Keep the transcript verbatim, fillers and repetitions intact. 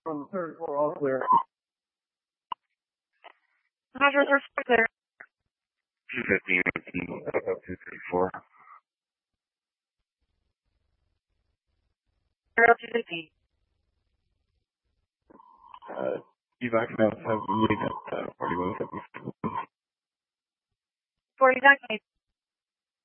From the third floor, all clear. Roger, third floor clear. two fifteen, up two thirty-four. Zero two fifteen. Uh, evac now have meeting at uh, forty-one seventy-seven. forty-nine.